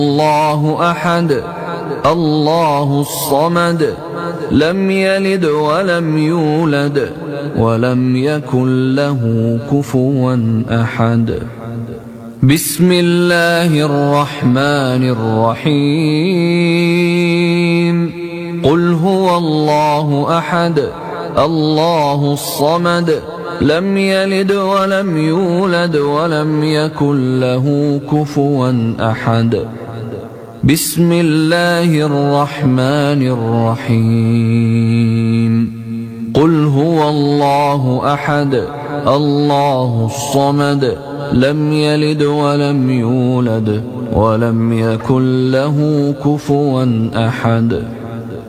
الله أحد الله الصمد لم يلد ولم يولد ولم يكن له كفوا أحد. بسم الله الرحمن الرحيم. قل هو الله أحد الله الصمد لم يلد ولم يولد ولم يكن له كفوا أحد. بسم الله الرحمن الرحيم. قل هو الله أحد الله الصمد لم يلد ولم يولد ولم يكن له كفوا أحد.